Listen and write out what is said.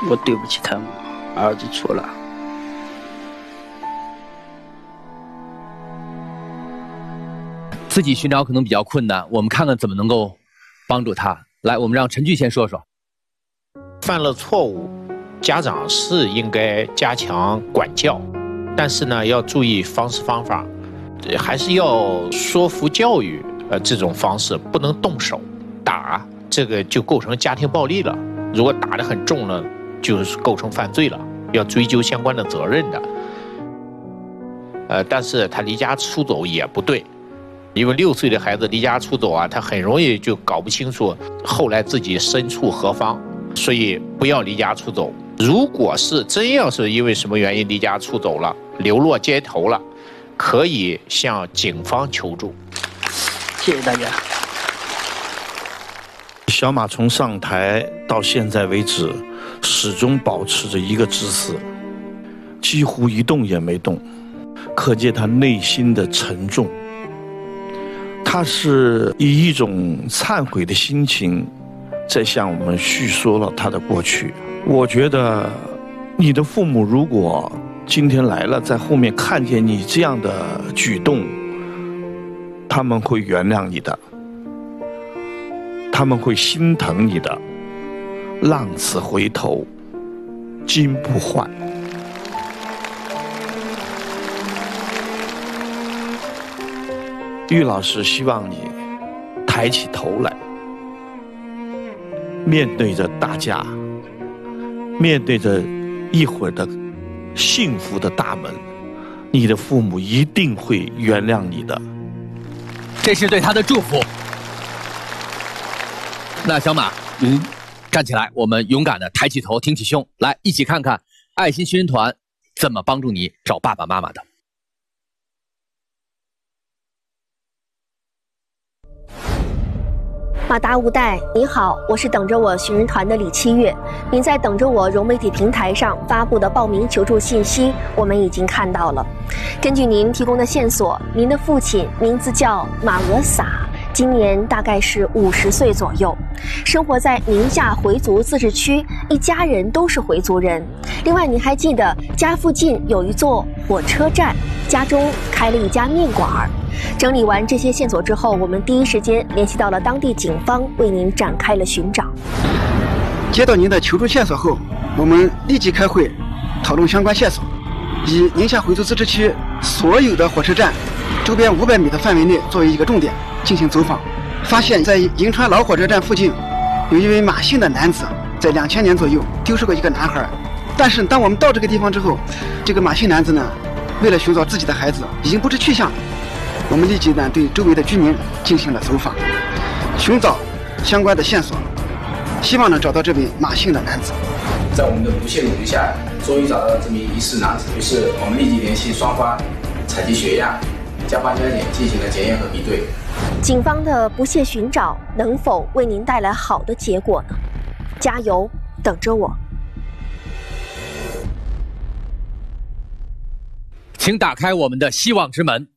我对不起他们，儿子错了。 自己寻找可能比较困难，我们看看怎么能够帮助他。来，我们让陈俊先说说。 犯了错误，家长是应该加强管教，但是呢，要注意方式方法，还是要说服教育。这种方式不能动手打，这个就构成家庭暴力了。如果打得很重了，就是构成犯罪了，要追究相关的责任的。但是他离家出走也不对，因为6岁的孩子离家出走啊，他很容易就搞不清楚后来自己身处何方，所以不要离家出走。如果是真要是因为什么原因离家出走了，流落街头了，可以向警方求助。 谢谢大家。 小马从上台到现在为止，始终保持着一个姿势，几乎一动也没动，可见他内心的沉重。他是以一种忏悔的心情，在向我们叙说了他的过去。我觉得，你的父母如果今天来了，在后面看见你这样的举动，他们会原谅你的，他们会心疼你的。浪子回头，金不换。玉老师希望你抬起头来，面对着大家，面对着一会儿的幸福的大门，你的父母一定会原谅你的。 这是对他的祝福。那小马，站起来，我们勇敢的抬起头，挺起胸，来一起看看爱心宣传怎么帮助你找爸爸妈妈的。 马达无代，你好，我是等着我寻人团的李七月。您在等着我融媒体平台上发布的报名求助信息，我们已经看到了。根据您提供的线索，您的父亲名字叫马俄撒，今年大概是50岁左右，生活在宁夏回族自治区，一家人都是回族人。另外，您还记得家附近有一座火车站，家中开了一家面馆。整理完这些线索之后，我们第一时间联系到了当地警方，为您展开了寻找。 接到您的求助线索后，我们立即开会讨论相关线索，以宁夏回族自治区所有的火车站周边500米的范围内作为一个重点进行走访，发现在银川老火车站附近有一位马姓的男子，在2000年左右丢失过一个男孩。但是当我们到这个地方之后，这个马姓男子呢，为了寻找自己的孩子，已经不知去向了。我们立即呢对周围的居民进行了走访，寻找相关的线索，希望能找到这位马姓的男子。 在我们的不懈努力下，终于找到了这名疑似男子。于是我们立即联系双方采集血样，将关键点进行了检验和比对。 警方的不懈寻找能否为您带来好的结果呢？加油，等着我。 请打开我们的希望之门。